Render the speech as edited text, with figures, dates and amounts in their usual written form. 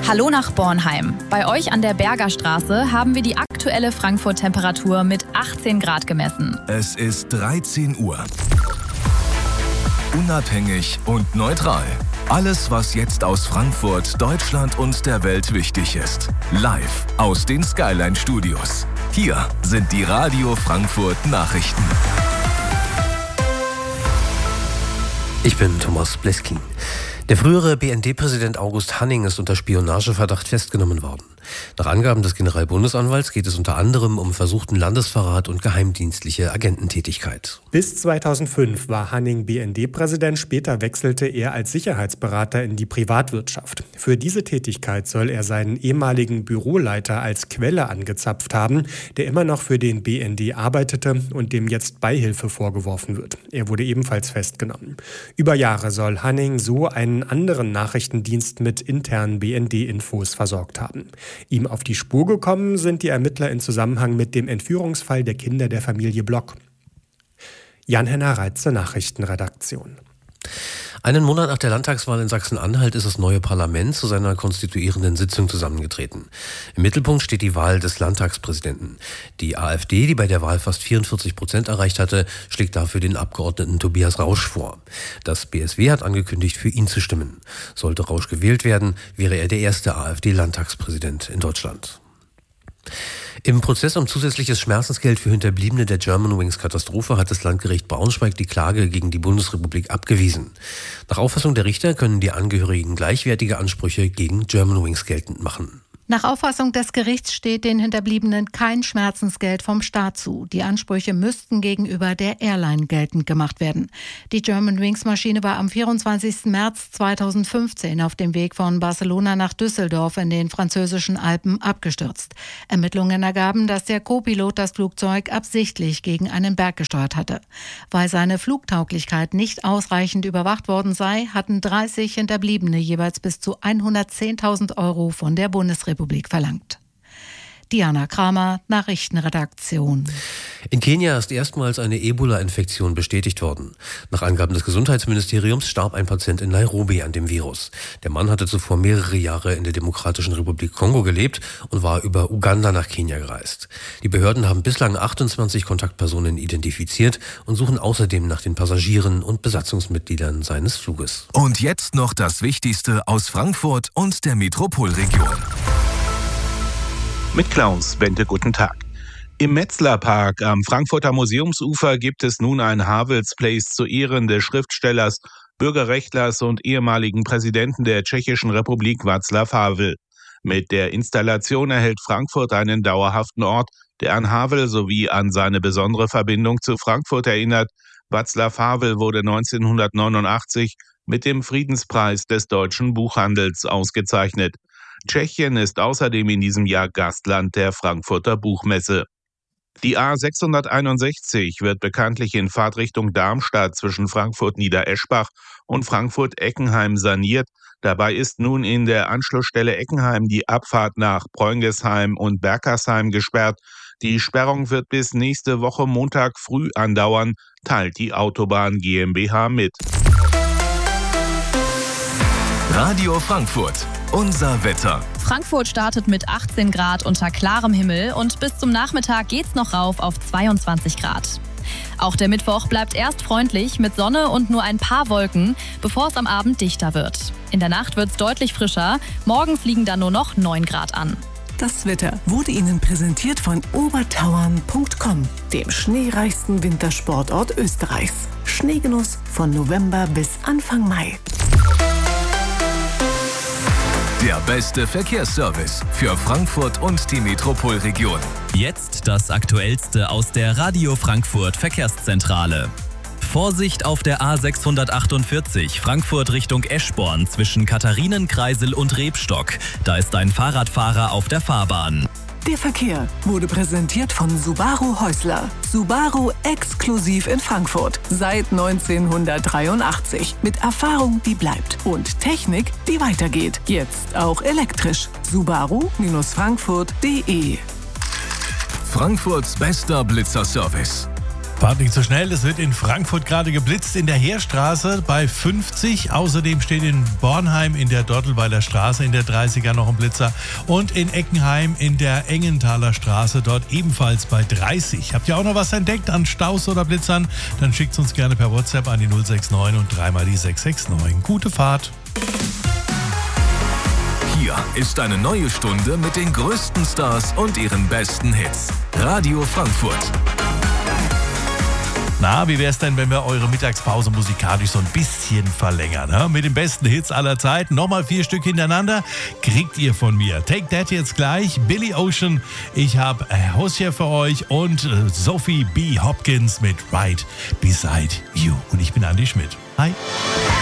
Hallo nach Bornheim. Bei euch an der Bergerstraße haben wir die aktuelle Frankfurt-Temperatur mit 18 Grad gemessen. Es ist 13 Uhr. Unabhängig und neutral. Alles, was jetzt aus Frankfurt, Deutschland und der Welt wichtig ist. Live aus den Skyline-Studios. Hier sind die Radio Frankfurt Nachrichten. Ich bin Thomas Bleskin. Der frühere BND-Präsident August Hanning ist unter Spionageverdacht festgenommen worden. Nach Angaben des Generalbundesanwalts geht es unter anderem um versuchten Landesverrat und geheimdienstliche Agententätigkeit. Bis 2005 war Hanning BND-Präsident, später wechselte er als Sicherheitsberater in die Privatwirtschaft. Für diese Tätigkeit soll er seinen ehemaligen Büroleiter als Quelle angezapft haben, der immer noch für den BND arbeitete und dem jetzt Beihilfe vorgeworfen wird. Er wurde ebenfalls festgenommen. Über Jahre soll Hanning so einen anderen Nachrichtendienst mit internen BND-Infos versorgt haben. Ihm auf die Spur gekommen sind die Ermittler in Zusammenhang mit dem Entführungsfall der Kinder der Familie Block. Jan-Henner Reitze, Nachrichtenredaktion. Einen Monat nach der Landtagswahl in Sachsen-Anhalt ist das neue Parlament zu seiner konstituierenden Sitzung zusammengetreten. Im Mittelpunkt steht die Wahl des Landtagspräsidenten. Die AfD, die bei der Wahl fast 44% erreicht hatte, schlägt dafür den Abgeordneten Tobias Rausch vor. Das BSW hat angekündigt, für ihn zu stimmen. Sollte Rausch gewählt werden, wäre er der erste AfD-Landtagspräsident in Deutschland. Im Prozess um zusätzliches Schmerzensgeld für Hinterbliebene der Germanwings-Katastrophe hat das Landgericht Braunschweig die Klage gegen die Bundesrepublik abgewiesen. Nach Auffassung der Richter können die Angehörigen gleichwertige Ansprüche gegen Germanwings geltend machen. Nach Auffassung des Gerichts steht den Hinterbliebenen kein Schmerzensgeld vom Staat zu. Die Ansprüche müssten gegenüber der Airline geltend gemacht werden. Die Germanwings-Maschine war am 24. März 2015 auf dem Weg von Barcelona nach Düsseldorf in den französischen Alpen abgestürzt. Ermittlungen ergaben, dass der Co-Pilot das Flugzeug absichtlich gegen einen Berg gesteuert hatte. Weil seine Flugtauglichkeit nicht ausreichend überwacht worden sei, hatten 30 Hinterbliebene jeweils bis zu 110.000 € von der Bundesrepublik verlangt. Diana Kramer, Nachrichtenredaktion. In Kenia ist erstmals eine Ebola-Infektion bestätigt worden. Nach Angaben des Gesundheitsministeriums starb ein Patient in Nairobi an dem Virus. Der Mann hatte zuvor mehrere Jahre in der Demokratischen Republik Kongo gelebt und war über Uganda nach Kenia gereist. Die Behörden haben bislang 28 Kontaktpersonen identifiziert und suchen außerdem nach den Passagieren und Besatzungsmitgliedern seines Fluges. Und jetzt noch das Wichtigste aus Frankfurt und der Metropolregion. Mit Klaus Bente, guten Tag. Im Metzlerpark am Frankfurter Museumsufer gibt es nun ein Havels Place zu Ehren des Schriftstellers, Bürgerrechtlers und ehemaligen Präsidenten der Tschechischen Republik Václav Havel. Mit der Installation erhält Frankfurt einen dauerhaften Ort, der an Havel sowie an seine besondere Verbindung zu Frankfurt erinnert. Václav Havel wurde 1989 mit dem Friedenspreis des deutschen Buchhandels ausgezeichnet. Tschechien ist außerdem in diesem Jahr Gastland der Frankfurter Buchmesse. Die A661 wird bekanntlich in Fahrtrichtung Darmstadt zwischen Frankfurt-Niedereschbach und Frankfurt-Eckenheim saniert. Dabei ist nun in der Anschlussstelle Eckenheim die Abfahrt nach Preungesheim und Berkersheim gesperrt. Die Sperrung wird bis nächste Woche Montag früh andauern, teilt die Autobahn GmbH mit. Radio Frankfurt. Unser Wetter. Frankfurt startet mit 18 Grad unter klarem Himmel und bis zum Nachmittag geht's noch rauf auf 22 Grad. Auch der Mittwoch bleibt erst freundlich mit Sonne und nur ein paar Wolken, bevor es am Abend dichter wird. In der Nacht wird's deutlich frischer, morgen fliegen dann nur noch 9 Grad an. Das Wetter wurde Ihnen präsentiert von obertauern.com, dem schneereichsten Wintersportort Österreichs. Schneegenuss von November bis Anfang Mai. Der beste Verkehrsservice für Frankfurt und die Metropolregion. Jetzt das Aktuellste aus der Radio Frankfurt Verkehrszentrale. Vorsicht auf der A648 Frankfurt Richtung Eschborn zwischen Katharinenkreisel und Rebstock. Da ist ein Fahrradfahrer auf der Fahrbahn. Der Verkehr wurde präsentiert von Subaru Häusler. Subaru exklusiv in Frankfurt. Seit 1983. Mit Erfahrung, die bleibt. Und Technik, die weitergeht. Jetzt auch elektrisch. Subaru-frankfurt.de. Frankfurts bester Blitzerservice. Fahrt nicht so schnell, es wird in Frankfurt gerade geblitzt in der Heerstraße bei 50. Außerdem steht in Bornheim in der Dortelweiler Straße in der 30er noch ein Blitzer. Und in Eckenheim in der Engenthaler Straße dort ebenfalls bei 30. Habt ihr auch noch was entdeckt an Staus oder Blitzern? Dann schickt uns gerne per WhatsApp an die 069 und 3 die 669. Gute Fahrt. Hier ist eine neue Stunde mit den größten Stars und ihren besten Hits. Radio Frankfurt. Na, wie wär's denn, wenn wir eure Mittagspause musikalisch so ein bisschen verlängern? He? Mit den besten Hits aller Zeiten. Nochmal 4 Stück hintereinander kriegt ihr von mir. Take That jetzt gleich. Billy Ocean. Ich habe Haustier für euch und Sophie B. Hopkins mit Right Beside You. Und ich bin Andi Schmidt. Hi.